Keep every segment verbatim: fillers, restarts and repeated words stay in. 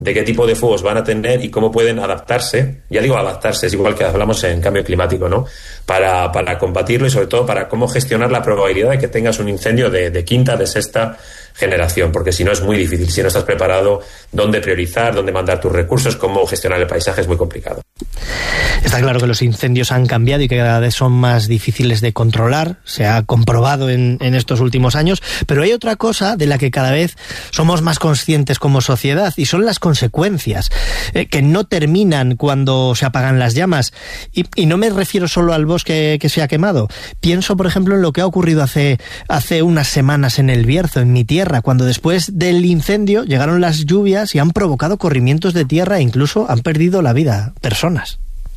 de qué tipo de fuegos van a tener y cómo pueden adaptarse. Ya digo adaptarse, es igual que hablamos en cambio climático, ¿no? Para, para combatirlo y sobre todo para cómo gestionar la probabilidad de que tengas un incendio de, de quinta, de sexta generación, porque si no es muy difícil, si no estás preparado, dónde priorizar, dónde mandar tus recursos, cómo gestionar el paisaje es muy complicado. Está claro que los incendios han cambiado y que cada vez son más difíciles de controlar, se ha comprobado en, en estos últimos años, pero hay otra cosa de la que cada vez somos más conscientes como sociedad y son las consecuencias, eh, que no terminan cuando se apagan las llamas. Y, y no me refiero solo al bosque que se ha quemado. Pienso, por ejemplo, en lo que ha ocurrido hace, hace unas semanas en El Bierzo, en mi tierra, cuando después del incendio llegaron las lluvias y han provocado corrimientos de tierra e incluso han perdido la vida personas.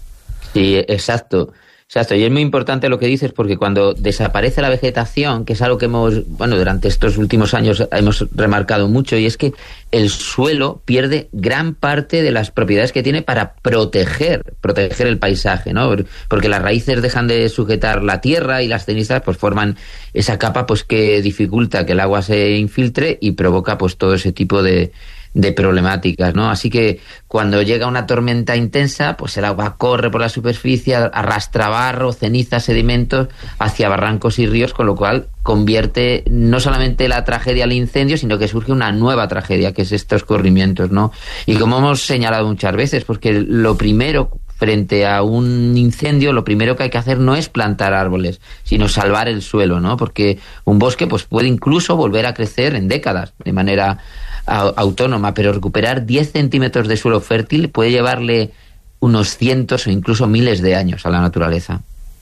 Sí, exacto. Exacto, y es muy importante lo que dices porque cuando desaparece la vegetación, que es algo que hemos, bueno, durante estos últimos años hemos remarcado mucho, y es que el suelo pierde gran parte de las propiedades que tiene para proteger, proteger el paisaje, ¿no? Porque las raíces dejan de sujetar la tierra y las cenizas pues forman esa capa pues que dificulta que el agua se infiltre y provoca pues todo ese tipo de de problemáticas, ¿no? Así que cuando llega una tormenta intensa, pues el agua corre por la superficie, arrastra barro, cenizas, sedimentos hacia barrancos y ríos, con lo cual convierte no solamente la tragedia al incendio, sino que surge una nueva tragedia, que es estos corrimientos, ¿no? Y como hemos señalado muchas veces, porque lo primero frente a un incendio, lo primero que hay que hacer no es plantar árboles, sino salvar el suelo, ¿no? Porque un bosque pues puede incluso volver a crecer en décadas de manera autónoma, pero recuperar diez centímetros de suelo fértil puede llevarle unos cientos o incluso miles de años a la naturaleza.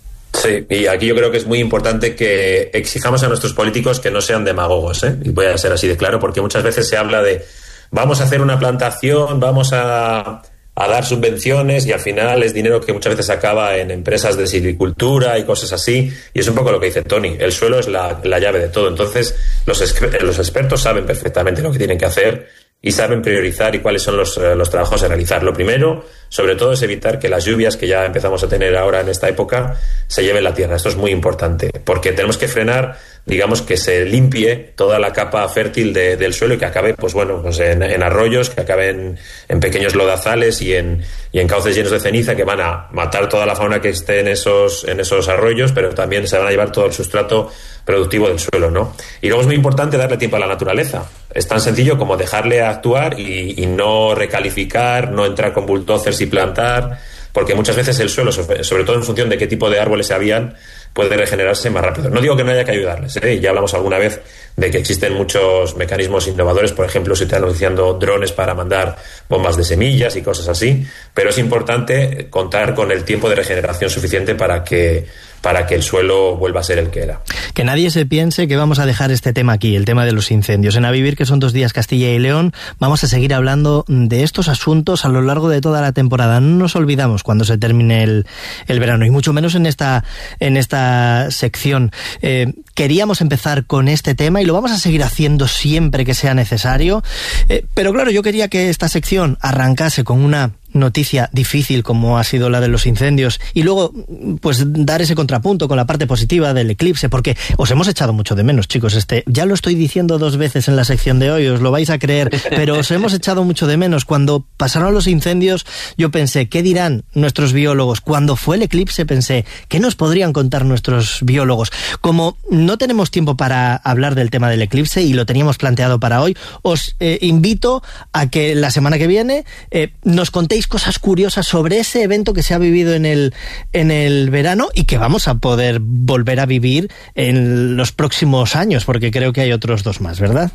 Sí, y aquí yo creo que es muy importante que exijamos a nuestros políticos que no sean demagogos, ¿eh? Y voy a ser así de claro, porque muchas veces se habla de vamos a hacer una plantación, vamos a, a dar subvenciones, y al final es dinero que muchas veces acaba en empresas de silvicultura y cosas así, y es un poco lo que dice Tony, el suelo es la, la llave de todo. Entonces los, los expertos saben perfectamente lo que tienen que hacer y saben priorizar y cuáles son los, los trabajos a realizar. Lo primero, sobre todo, es evitar que las lluvias que ya empezamos a tener ahora en esta época se lleven la tierra. Esto es muy importante, porque tenemos que frenar, digamos, que se limpie toda la capa fértil de, del suelo y que acabe, pues bueno, pues en, en arroyos, que acabe en, en pequeños lodazales y en, y en cauces llenos de ceniza que van a matar toda la fauna que esté en esos, en esos arroyos, pero también se van a llevar todo el sustrato productivo del suelo, ¿no? Y luego es muy importante darle tiempo a la naturaleza. Es tan sencillo como dejarle actuar y, y no recalificar, no entrar con bulldozers y plantar, porque muchas veces el suelo, sobre todo en función de qué tipo de árboles habían, puede regenerarse más rápido. No digo que no haya que ayudarles, ¿eh? Ya hablamos alguna vez de que existen muchos mecanismos innovadores, por ejemplo, se están utilizando drones para mandar bombas de semillas y cosas así, pero es importante contar con el tiempo de regeneración suficiente para que para que el suelo vuelva a ser el que era. Que nadie se piense que vamos a dejar este tema aquí, el tema de los incendios. En A Vivir, que son dos días Castilla y León, vamos a seguir hablando de estos asuntos a lo largo de toda la temporada. No nos olvidamos cuando se termine el, el verano, y mucho menos en esta, en esta sección. Eh, queríamos empezar con este tema y lo vamos a seguir haciendo siempre que sea necesario. Eh, pero claro, yo quería que esta sección arrancase con una noticia difícil como ha sido la de los incendios y luego pues dar ese contrapunto con la parte positiva del eclipse, porque os hemos echado mucho de menos, chicos. Este ya lo estoy diciendo dos veces en la sección de hoy, os lo vais a creer, pero os hemos echado mucho de menos. Cuando pasaron los incendios yo pensé, ¿qué dirán nuestros biólogos? Cuando fue el eclipse pensé, ¿qué nos podrían contar nuestros biólogos? Como no tenemos tiempo para hablar del tema del eclipse y lo teníamos planteado para hoy, os eh, invito a que la semana que viene eh, nos contéis cosas curiosas sobre ese evento que se ha vivido en el, en el verano y que vamos a poder volver a vivir en los próximos años, porque creo que hay otros dos más, ¿verdad?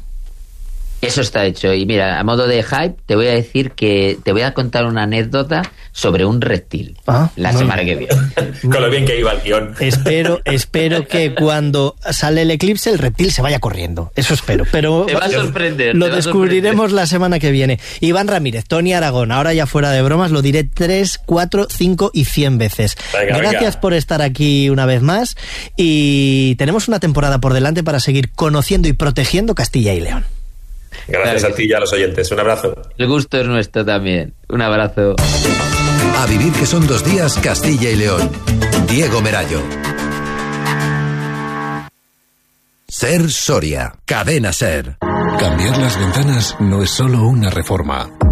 Eso está hecho. Y mira, a modo de hype, te voy a decir que te voy a contar una anécdota sobre un reptil ah, la no. semana que viene. Con lo bien que iba el guión. Espero, espero que cuando sale el eclipse el reptil se vaya corriendo. Eso espero. Pero te va a sorprender. Lo descubriremos la semana que viene. Iván Ramírez, Tony Aragón, ahora ya fuera de bromas, lo diré tres, cuatro, cinco y cien veces. Venga, Gracias venga. por estar aquí una vez más y tenemos una temporada por delante para seguir conociendo y protegiendo Castilla y León. Gracias claro. a ti y a los oyentes. Un abrazo. El gusto es nuestro también. Un abrazo. A Vivir, que son dos días Castilla y León. Diego Merayo. Ser Soria. Cadena Ser. Cambiar las ventanas no es solo una reforma.